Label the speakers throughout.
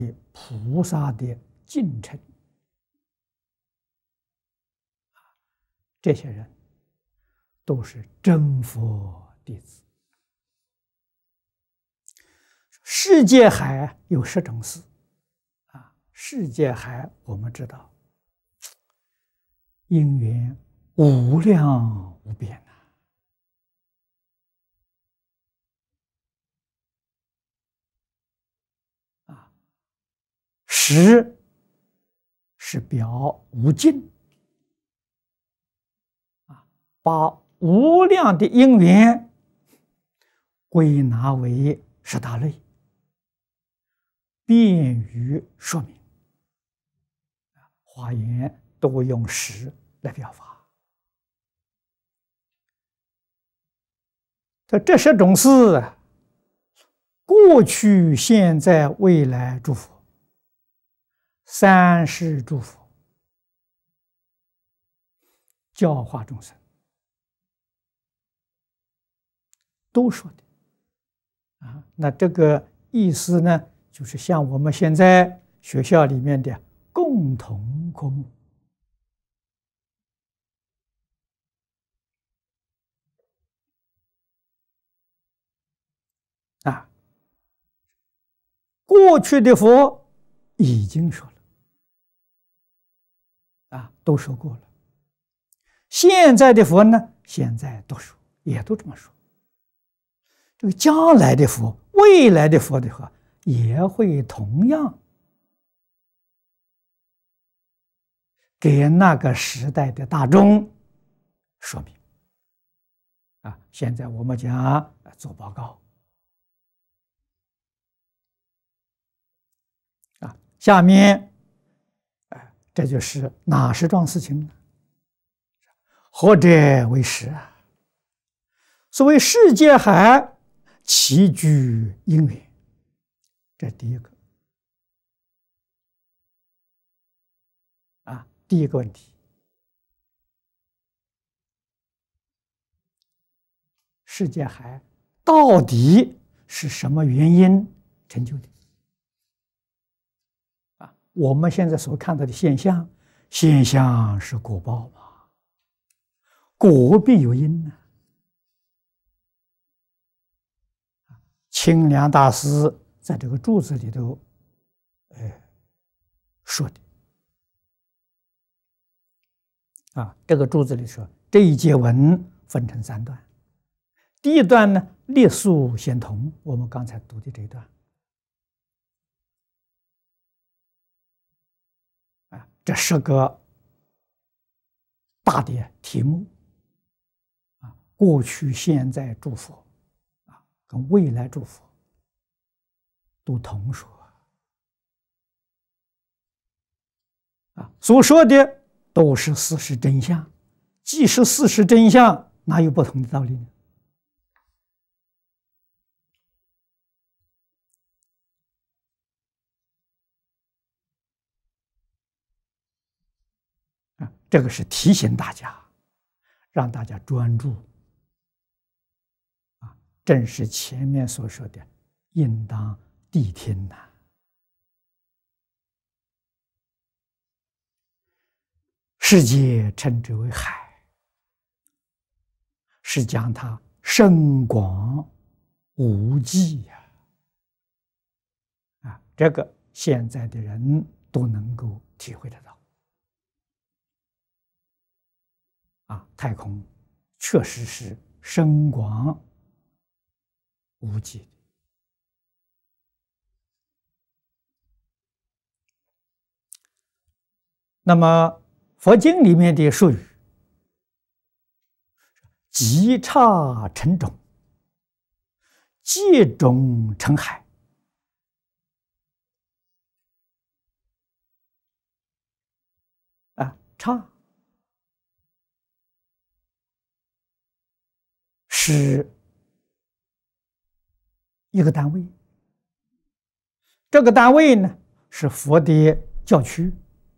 Speaker 1: 菩萨的近臣，这些人都是真佛弟子。世界海有10种寺世界海我们知道，因缘无量无边实是表无尽把无量的因缘归纳为10大类，便于说明。华严都用10来表法。这10种寺，过去、现在、未来诸佛，3世诸佛教化众生，都说的那这个意思呢，就是像我们现在学校里面的共同科目过去的佛已经说了都说过了。现在的佛呢，现在都说，也都这么说。这个将来的佛、未来的佛的话，也会同样给那个时代的大众说明现在我们讲做报告下面这就是哪10桩事情呢？何者为实所谓世界海齐聚因缘，这第一个第一个问题，世界海到底是什么原因成就的？我们现在所看到的现象是果报嘛，果必有因清凉大师在这个注子里头说的这个注子里说，这一节文分成3段。第一段呢，列述显同，我们刚才读的这一段这10个大的题目过去、现在诸佛跟未来诸佛都同说所说的都是事实真相。既是事实真相，哪有不同的道理呢？这个是提醒大家，让大家专注正是前面所说的应当谛听世界称之为海，是讲它深广无际这个现在的人都能够体会得到太空确实是深广无际的。那么佛经里面的术语，极刹成种，界种成海刹是一个单位，这个单位呢是佛的教区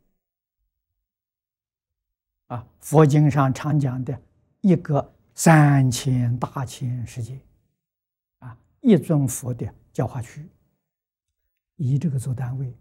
Speaker 1: 佛经上常讲的一个3000大千世界一尊佛的教化区， 以这个做单位，